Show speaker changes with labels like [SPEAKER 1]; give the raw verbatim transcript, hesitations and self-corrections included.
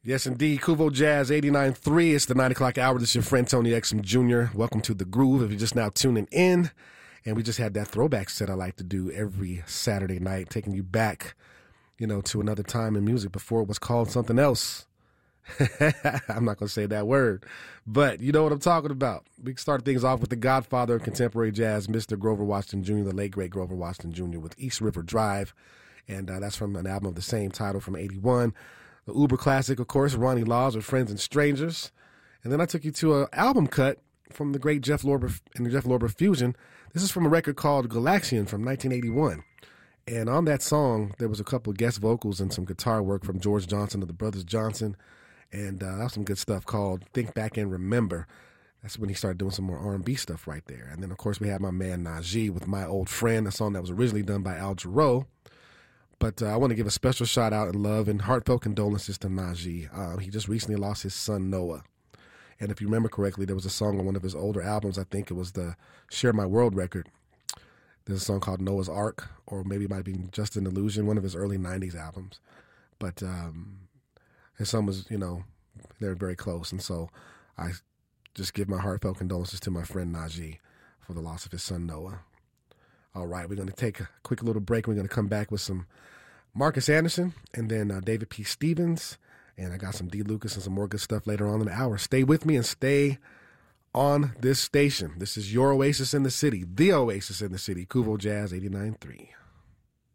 [SPEAKER 1] Yes, indeed. Kuvo Jazz eighty-nine point three. It's the nine o'clock hour. This is your friend Tony Exum Junior Welcome to The Groove. If you're just now tuning in, and we just had that throwback set I like to do every Saturday night, taking you back, you know, to another time in music before it was called something else. I'm not going to say that word, but you know what I'm talking about. We start things off with the godfather of contemporary jazz, Mister Grover Washington Junior, the late, great Grover Washington Junior with East River Drive, and uh, that's from an album of the same title from eighty-one. The uber classic, of course, Ronnie Laws with Friends and Strangers. And then I took you to an album cut from the great Jeff Lorber and the Jeff Lorber Fusion. This is from a record called Galaxian from nineteen eighty-one. And on that song, there was a couple of guest vocals and some guitar work from George Johnson of the Brothers Johnson. And uh, that was some good stuff called Think Back and Remember. That's when he started doing some more R and B stuff right there. And then, of course, we had my man Najee with My Old Friend, a song that was originally done by Al Jarreau. But uh, I want to give a special shout out and love and heartfelt condolences to Najee. Uh, he just recently lost his son, Noah. And if you remember correctly, there was a song on one of his older albums. I think it was the Share My World record. There's a song called Noah's Ark, or maybe it might be Just an Illusion, one of his early nineties albums. But um, his son was, you know, they were very close. And so I just give my heartfelt condolences to my friend Najee for the loss of his son, Noah. All right, we're going to take a quick little break. We're going to come back with some Marcus Anderson and then uh, David P. Stevens. And I got some D. Lucas and some more good stuff later on in the hour. Stay with me and stay on this station. This is your oasis in the city, the oasis in the city, Kuvo Jazz eighty-nine point three.